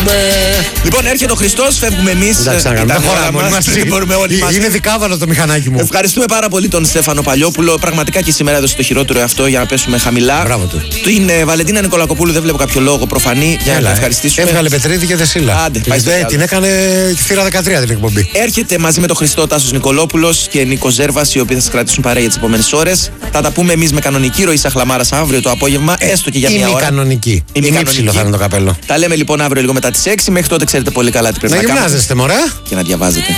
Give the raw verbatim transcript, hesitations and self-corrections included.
Λοιπόν, έρχεται ο Χριστός, φεύγουμε εμείς. Εντάξει, δεν χωράμε όλοι μαζί. Είναι δικάβαλο το μηχανάκι μου. Ευχαριστούμε πάρα πολύ τον Στέφανο Παλιόπουλο. Πραγματικά και σήμερα έδωσε το χειρότερο εαυτό για να πέσουμε χαμηλά. Μπράβο του. Την ε, Βαλεντίνα Νικολακοπούλου δεν βλέπω κάποιο λόγο προφανή για να την ευχαριστήσουμε. Έβγαλε Πετρίδη και Δεσίλα. Άντε, πάει στο την έκανε θύρα δεκατρία την εκπομπή. Έρχεται μαζί με τον Χριστό Τάσος Νικολόπουλος και Νίκο Ζέρβας, οι οποίοι θα σας κρατήσουν παρέα για τις επόμενες ώρες. Θα τα πούμε εμείς με κανονική ροή Σαχλαμάρας αύριο το απόγευμα, έστω και για μια ώρα. Κανονική. Ημίψιλο θα είναι το καπέλο. Τα λέμε λοιπόν αύριο λίγο μετά τις έξι. Μέχρι τότε ξέρετε πολύ καλά τι πρέπει να, να, να γυμνάζεστε, μωρέ. Και να διαβάζετε.